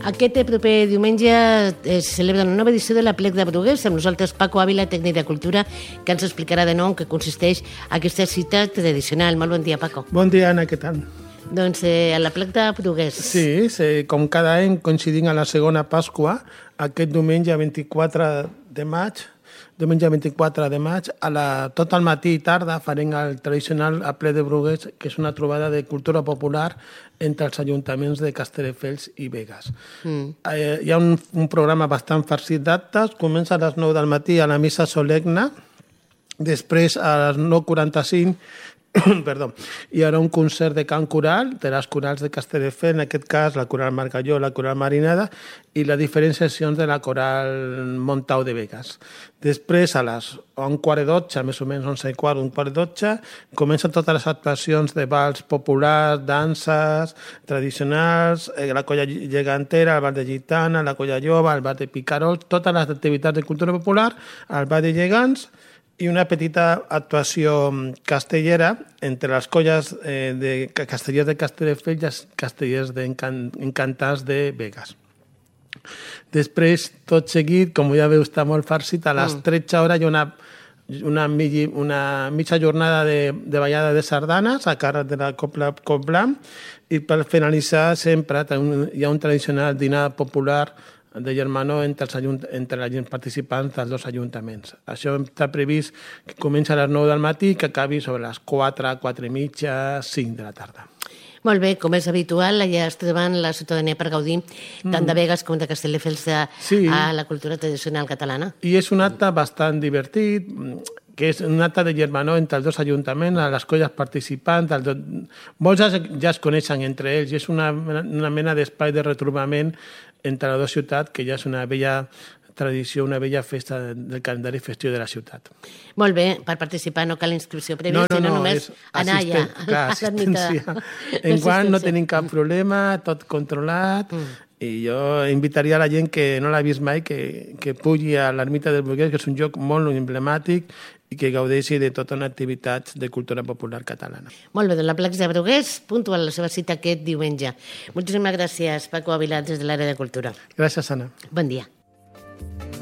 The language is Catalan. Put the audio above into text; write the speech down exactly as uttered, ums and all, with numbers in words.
Aquest proper diumenge es celebra una nova edició de l'Aplec de Brugués, amb nosaltres Paco Ávila, tècnic de Cultura, que ens explicarà de nou en què consisteix aquesta cita tradicional. Molt bon dia, Paco. Bon dia, Anna, què tal? Doncs eh, a l'Aplec de Brugués. Sí, sí, com cada any coincidint a la segona Pasqua, aquest diumenge vint-i-quatre de maig, diumenge vint-i-quatre de maig, a la, tot al matí i tarda farem el tradicional Aplec de Brugués, que és una trobada de cultura popular entre els ajuntaments de Castelldefels i Begues. Mm. Eh, hi ha un, un programa bastant farcit d'actes, comença a les nou del matí a la missa solemne, després a les nou quaranta-cinc perdó, hi haurà un concert de cant coral de les corals de Castelldefels, en aquest cas la coral Margalló, la coral Marinada i les diferents seccions de la coral Montau de Begues. Després, a les un quart de dotze, més o menys onze i quart, un quart de dotze, comencen totes les actuacions de balls populars, danses tradicionals, eh, la colla gegantera, el ball de gitana, la colla lloba, el ball de picarol, totes les activitats de cultura popular, el ball de gegants, i una petita actuació castellera entre les colles eh, de castellers de Castelldefels i els castellers d'encantants de Begues. Després, tot seguit, com ja veu, està molt farcit, a les tretze hores hi ha una, una, migi, una mitja jornada de, de ballada de sardanes a càrrec de la Copla Coplam, i per finalitzar sempre hi ha un tradicional dinar popular de germanor entre, els ajunt entre els participants dels dos ajuntaments. Això està previst que comença a les nou del matí i que acabi sobre les quatre, quatre i mitja, cinc de la tarda. Molt bé, com és habitual, allà es troben la ciutadania per gaudir tant de Begues com de Castelldefels a, sí. a la cultura tradicional catalana. I és un acte bastant divertit, que és un acte de germanor entre els dos ajuntaments, a les colles participants, els dos... molts ja, ja es coneixen entre ells, i és una, una mena d'espai de retrobament entre les dues ciutats, que ja és una vella tradició, una vella festa del calendari festiu de la ciutat. Molt bé, per participar no cal inscripció prèvia, no, no, sinó no, només anar allà. Clar, assistència. Enguany no tenim cap problema, tot controlat, mm. i jo invitaria a la gent que no l'ha vist mai que, que pugi a l'Ermita del Brugués, que és un lloc molt emblemàtic i que gaudeixi de tota una activitat de cultura popular catalana. Molt bé, doncs l'Aplec de Brugués puntua la seva cita aquest diumenge. Moltíssimes gràcies, Paco Ávila, des de l'àrea de Cultura. Gràcies, Anna. Bon dia.